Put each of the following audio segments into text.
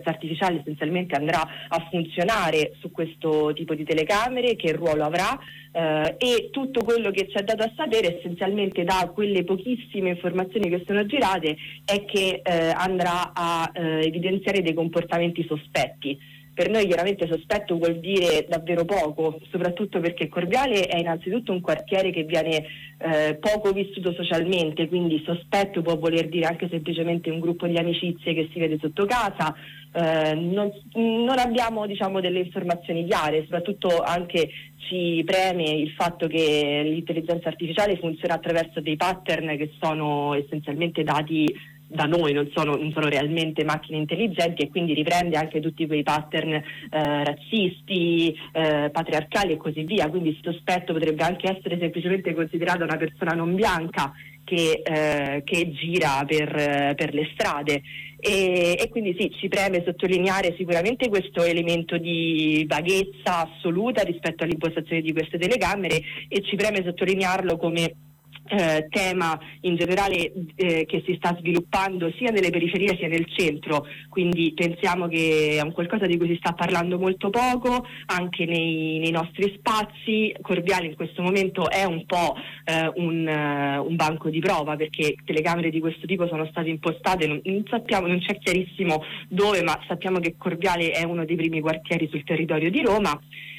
artificiale essenzialmente andrà a funzionare su questo tipo di telecamere, che ruolo avrà, e tutto quello che ci è dato a sapere essenzialmente da quelle pochissime informazioni che sono girate è che andrà a evidenziare dei comportamenti sospetti. Per noi chiaramente sospetto vuol dire davvero poco, soprattutto perché Corviale è innanzitutto un quartiere che viene poco vissuto socialmente, quindi sospetto può voler dire anche semplicemente un gruppo di amicizie che si vede sotto casa. Non abbiamo delle informazioni chiare, soprattutto anche ci preme il fatto che l'intelligenza artificiale funziona attraverso dei pattern che sono essenzialmente dati da noi, non sono realmente macchine intelligenti, e quindi riprende anche tutti quei pattern razzisti, patriarcali e così via. Quindi il sospetto potrebbe anche essere semplicemente considerata una persona non bianca che gira per le strade, e quindi sì, ci preme sottolineare sicuramente questo elemento di vaghezza assoluta rispetto all'impostazione di queste telecamere, e ci preme sottolinearlo come tema in generale che si sta sviluppando sia nelle periferie sia nel centro, quindi pensiamo che è un qualcosa di cui si sta parlando molto poco anche nei nostri spazi. Corviale in questo momento è un po' un banco di prova, perché telecamere di questo tipo sono state impostate, non sappiamo, non c'è chiarissimo dove, ma sappiamo che Corviale è uno dei primi quartieri sul territorio di Roma.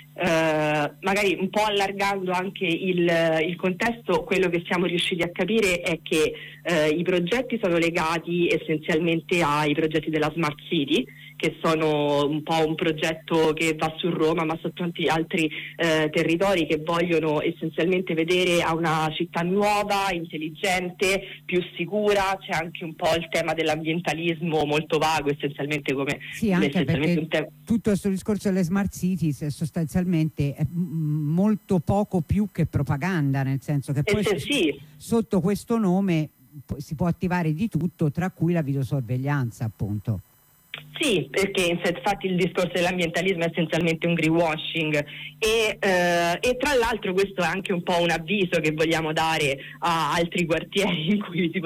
Magari un po' allargando anche il contesto, quello che siamo riusciti a capire è che i progetti sono legati essenzialmente ai progetti della Smart City, che sono un po' un progetto che va su Roma ma su tanti altri territori che vogliono essenzialmente vedere a una città nuova, intelligente, più sicura. C'è anche un po' il tema dell'ambientalismo molto vago, essenzialmente come sì, anche perché tutto questo discorso delle smart cities sostanzialmente è molto poco più che propaganda, nel senso che poi sotto questo nome si può attivare di tutto, tra cui la videosorveglianza, appunto. Sì, perché infatti il discorso dell'ambientalismo è essenzialmente un greenwashing, e tra l'altro questo è anche un po' un avviso che vogliamo dare a altri quartieri in cui ci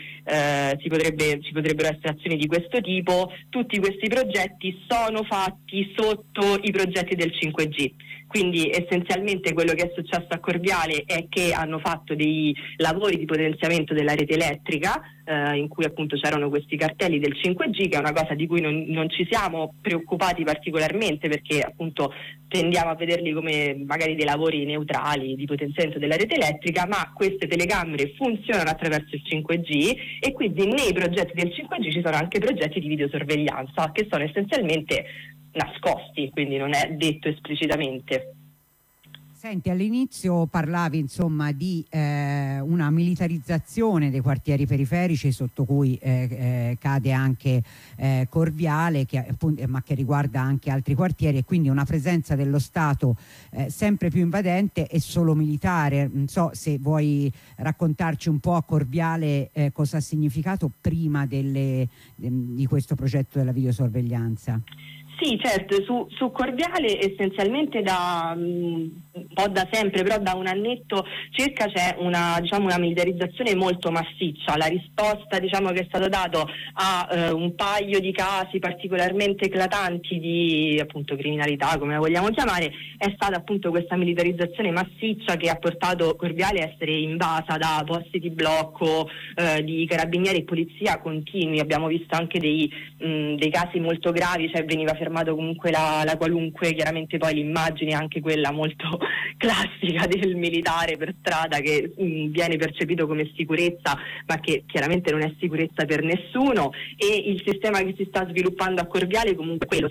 potrebbero essere azioni di questo tipo. Tutti questi progetti sono fatti sotto i progetti del 5G. Quindi essenzialmente quello che è successo a Corviale è che hanno fatto dei lavori di potenziamento della rete elettrica, in cui appunto c'erano questi cartelli del 5G, che è una cosa di cui non ci siamo preoccupati particolarmente, perché appunto tendiamo a vederli come magari dei lavori neutrali di potenziamento della rete elettrica, ma queste telecamere funzionano attraverso il 5G, e quindi nei progetti del 5G ci sono anche progetti di videosorveglianza che sono essenzialmente nascosti, quindi non è detto esplicitamente. Senti, all'inizio parlavi insomma di una militarizzazione dei quartieri periferici, sotto cui cade anche Corviale, ma che riguarda anche altri quartieri, e quindi una presenza dello Stato sempre più invadente e solo militare. Non so se vuoi raccontarci un po' a Corviale cosa ha significato prima di questo progetto della videosorveglianza. Sì, certo, su Corviale essenzialmente un po' da sempre, però da un annetto circa c'è una militarizzazione molto massiccia. La risposta che è stato dato a un paio di casi particolarmente eclatanti di appunto criminalità, come la vogliamo chiamare, è stata appunto questa militarizzazione massiccia che ha portato Corviale a essere invasa da posti di blocco di carabinieri e polizia continui. Abbiamo visto anche dei casi molto gravi, cioè veniva fermato comunque la qualunque, chiaramente poi l'immagine è anche quella molto classica del militare per strada che viene percepito come sicurezza, ma che chiaramente non è sicurezza per nessuno, e il sistema che si sta sviluppando a Corviale comunque quello